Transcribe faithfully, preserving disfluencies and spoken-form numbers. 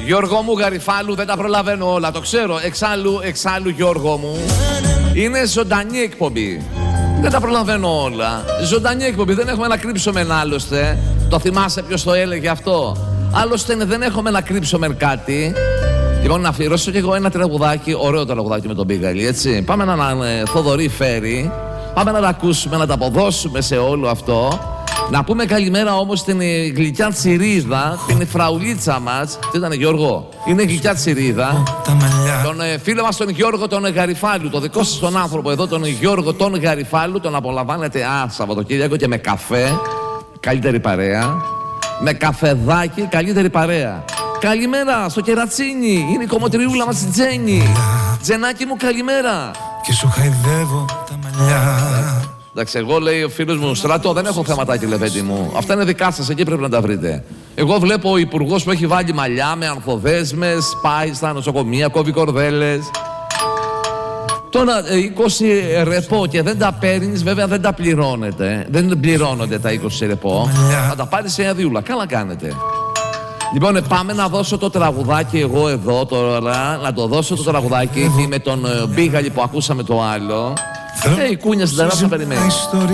Γιώργο μου, Γαριφάλου, δεν τα προλαβαίνω όλα, το ξέρω. Εξάλλου, εξάλλου Γιώργο μου, είναι ζωντανή εκπομπή. Δεν τα προλαβαίνω όλα. Ζωντανή εκπομπή, δεν έχουμε να κρύψουμε άλλωστε. Το θυμάσαι ποιος το έλεγε αυτό? Άλλωστε δεν έχουμε να κρύψουμε κάτι. Λοιπόν, να αφιερώσω και εγώ ένα τραγουδάκι, ωραίο τραγουδάκι με τον Μπίγαλη, έτσι. Πάμε να ε, Θοδωρή φέρει. Πάμε να τα ακούσουμε, να τα αποδώσουμε σε όλο αυτό. Να πούμε καλημέρα όμως στην γλυκιά Τσιρίδα, την φραουλίτσα μας. Τι ήταν, Γιώργο? Είναι η γλυκιά Τσιρίδα. Τον ε, φίλο μας τον Γιώργο τον Γαριφάλου, το δικό σας τον άνθρωπο εδώ, τον Γιώργο τον Γαριφάλου. Τον απολαμβάνετε α, Σαββατοκύριακο και με καφέ. Καλύτερη παρέα. Με καφεδάκι, καλύτερη παρέα. Καλημέρα στο Κερατσίνι, είναι η κομμωτριούλα μας η Τζέννη. Τζενάκι μου, καλημέρα. Και σου χαϊδεύω τα μαλλιά. Εντάξει, εγώ, λέει ο φίλος μου, Στράτο, δεν έχω θεματάκι, λεβέντη μου. Αυτά είναι δικά σας, εκεί πρέπει να τα βρείτε. Εγώ βλέπω ο υπουργός που έχει βάλει μαλλιά με ανθοδέσμες, πάει στα νοσοκομεία, κόβει κορδέλες. Τώρα είκοσι ρεπό και δεν τα παίρνεις, βέβαια δεν τα πληρώνετε. Δεν πληρώνονται τα είκοσι ρεπό. Θα τα πάρεις σε αδειούλα. Καλά κάνετε. Λοιπόν, πάμε να δώσω το τραγουδάκι εγώ εδώ τώρα. Να το δώσω το τραγουδάκι με τον Μπίγαλη που ακούσαμε το άλλο. Ε, η κούνια στην ταράτσα περιμένει.